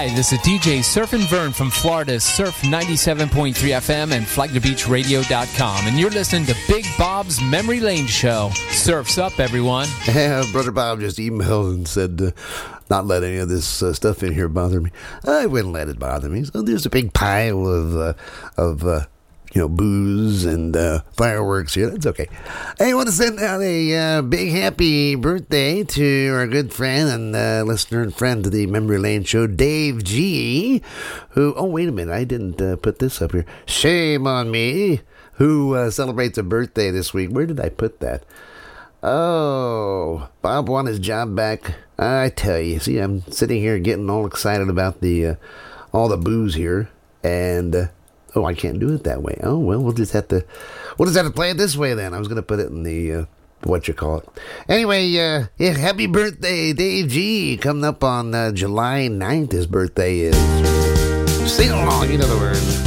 Hi, this is DJ Surf and Vern from Florida's Surf 97.3 FM and FlagTheBeachRadio.com. And you're listening to Big Bob's Memory Lane Show. Surf's up, everyone. Brother Bob just emailed and said, not let any of this stuff in here bother me. I wouldn't let it bother me. So there's a big pile of booze and fireworks here. That's okay. I want to send out a big happy birthday to our good friend and listener and friend to the Memory Lane Show, Dave G, who, oh, wait a minute, I didn't put this up here. Shame on me. Who celebrates a birthday this week. Where did I put that? Oh, Bob won his job back. I tell you, see, I'm sitting here getting all excited about the all the booze here, and oh, I can't do it that way. Oh, well, we'll just have to play it this way then. I was going to put it in the, Anyway, happy birthday, Dave G. Coming up on July 9th, his birthday is. Sing along, you know the words.